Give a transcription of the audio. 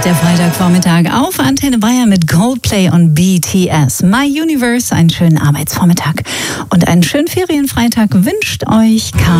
der Freitagvormittag auf Antenne Bayern mit Coldplay und BTS. My Universe, einen schönen Arbeitsvormittag und einen schönen Ferienfreitag wünscht euch Karl.